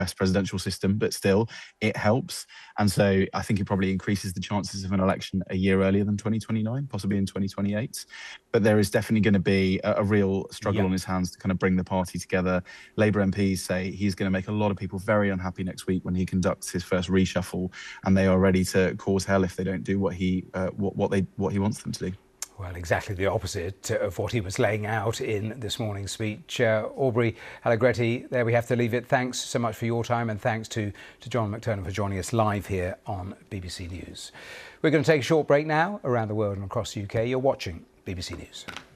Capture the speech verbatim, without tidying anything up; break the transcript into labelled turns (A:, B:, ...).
A: best presidential system, but still, it helps. And so I think it probably increases the chances of an election a year earlier than twenty twenty-nine, possibly in twenty twenty-eight. But there is definitely going to be a, a real struggle
B: Yep.
A: on his hands to kind of bring the party together. Labour M Ps say he's going to make a lot of people very unhappy next week when he conducts his first reshuffle, and they are ready to cause hell if they don't do what he uh, what, what they what he wants them to do.
B: Well, exactly the opposite of what he was laying out in this morning's speech. Uh, Aubrey Allegretti, there we have to leave it. Thanks so much for your time, and thanks to, to John McTernan for joining us live here on B B C News. We're going to take a short break now around the world and across the U K. You're watching B B C News.